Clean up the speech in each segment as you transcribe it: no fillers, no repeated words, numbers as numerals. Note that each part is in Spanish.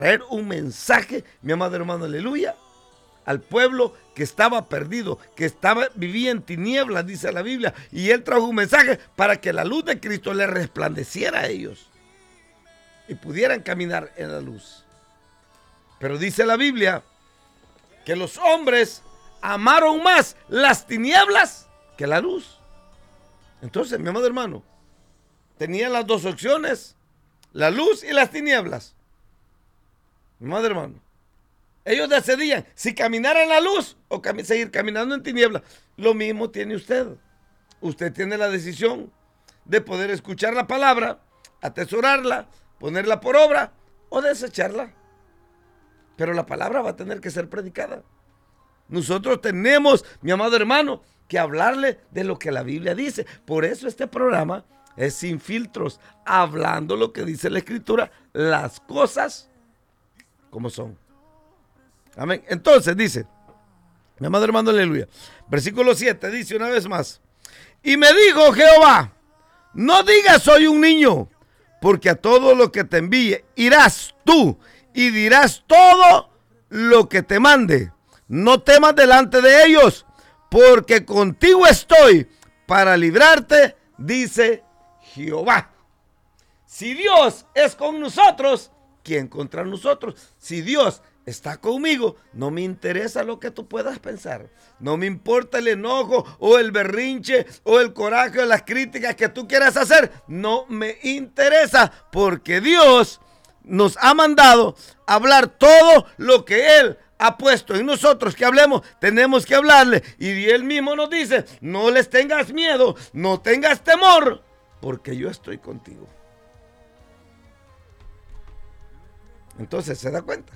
traer un mensaje, mi amado hermano, aleluya, al pueblo que estaba perdido, vivía en tinieblas, dice la Biblia, y él trajo un mensaje para que la luz de Cristo les resplandeciera a ellos y pudieran caminar en la luz. Pero dice la Biblia que los hombres amaron más las tinieblas que la luz. Entonces, mi amado hermano, tenían las dos opciones, la luz y las tinieblas. Mi amado hermano, ellos decidían si caminar en la luz o seguir caminando en tinieblas. Lo mismo tiene usted. Usted tiene la decisión de poder escuchar la palabra, atesorarla, ponerla por obra o desecharla. Pero la palabra va a tener que ser predicada. Nosotros tenemos, mi amado hermano, que hablarle de lo que la Biblia dice. Por eso este programa es sin filtros, hablando lo que dice la Escritura, las cosas como son. Amén. Entonces dice, mi amado hermano, aleluya. Versículo 7 dice una vez más: y me dijo Jehová, no digas soy un niño, porque a todo lo que te envíe irás tú y dirás todo lo que te mande. No temas delante de ellos, porque contigo estoy para librarte, dice Jehová. Si Dios es con nosotros, ¿quién contra nosotros? Si Dios está conmigo, no me interesa lo que tú puedas pensar. No me importa el enojo o el berrinche o el coraje o las críticas que tú quieras hacer. No me interesa, porque Dios nos ha mandado a hablar todo lo que Él ha puesto en nosotros que hablemos. Tenemos que hablarle, y Él mismo nos dice: no les tengas miedo, no tengas temor, porque yo estoy contigo. Entonces, ¿se da cuenta?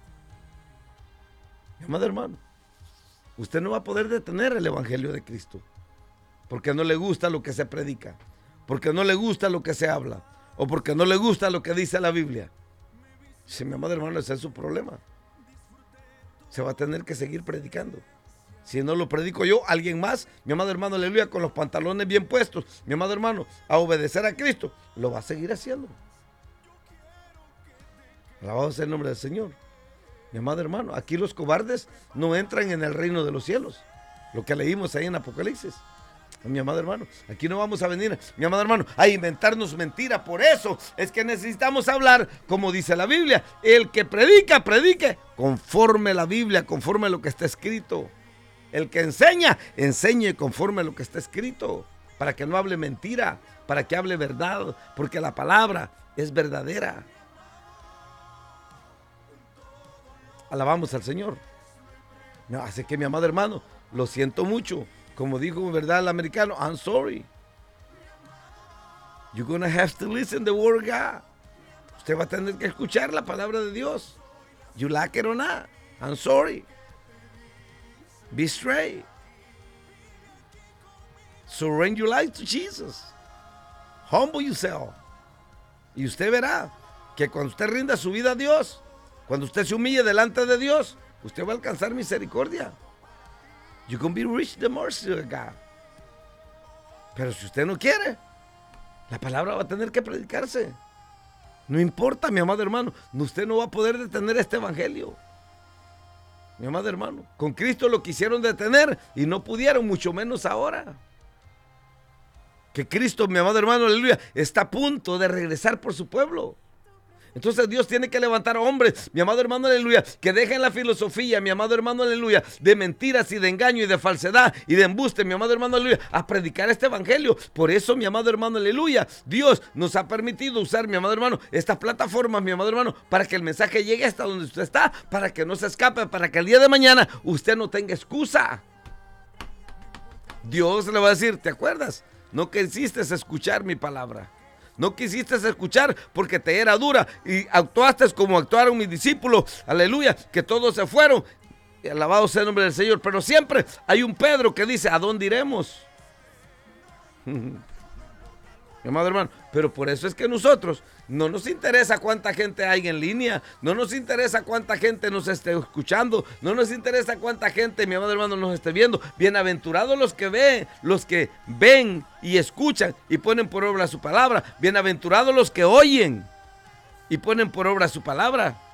Mi amado hermano, usted no va a poder detener el evangelio de Cristo, porque no le gusta lo que se predica, porque no le gusta lo que se habla, o porque no le gusta lo que dice la Biblia. Si, mi amado hermano, ese es su problema. Se va a tener que seguir predicando. Si no lo predico yo, alguien más, mi amado hermano, aleluya, con los pantalones bien puestos, mi amado hermano, a obedecer a Cristo, lo va a seguir haciendo. Alabado sea el nombre del Señor. Mi amado hermano, aquí los cobardes no entran en el reino de los cielos. Lo que leímos ahí en Apocalipsis. Mi amado hermano, aquí no vamos a venir, mi amado hermano, a inventarnos mentira. Por eso es que necesitamos hablar como dice la Biblia. El que predica, predique conforme la Biblia, conforme a lo que está escrito. El que enseña, enseñe conforme a lo que está escrito, para que no hable mentira, para que hable verdad, porque la palabra es verdadera. Alabamos al Señor. No, así que, mi amado hermano, lo siento mucho. Como dijo, ¿verdad?, el americano, I'm sorry. You're gonna have to listen the word of God. Usted va a tener que escuchar la palabra de Dios. You like it or not. I'm sorry. Be straight. Surrender your life to Jesus. Humble yourself. Y usted verá que cuando usted rinda su vida a Dios, cuando usted se humille delante de Dios, usted va a alcanzar misericordia. You're going to be rich the mercy of God. Pero si usted no quiere, la palabra va a tener que predicarse. No importa, mi amado hermano, usted no va a poder detener este evangelio. Mi amado hermano, con Cristo lo quisieron detener y no pudieron, mucho menos ahora. Que Cristo, mi amado hermano, aleluya, está a punto de regresar por su pueblo. Entonces Dios tiene que levantar hombres, mi amado hermano, aleluya, que dejen la filosofía, mi amado hermano, aleluya, de mentiras y de engaño y de falsedad y de embuste, mi amado hermano, aleluya, a predicar este evangelio. Por eso, mi amado hermano, aleluya, Dios nos ha permitido usar, mi amado hermano, estas plataformas, mi amado hermano, para que el mensaje llegue hasta donde usted está, para que no se escape, para que el día de mañana usted no tenga excusa. Dios le va a decir: ¿te acuerdas? No quisiste escuchar mi palabra. No quisiste escuchar porque te era dura y actuaste como actuaron mis discípulos, aleluya, que todos se fueron. Alabado sea el nombre del Señor. Pero siempre hay un Pedro que dice: ¿a dónde iremos? Mi amado hermano, pero por eso es que nosotros no nos interesa cuánta gente hay en línea, no nos interesa cuánta gente nos esté escuchando, no nos interesa cuánta gente, mi amado hermano, nos esté viendo. Bienaventurados los que ven y escuchan y ponen por obra su palabra. Bienaventurados los que oyen y ponen por obra su palabra.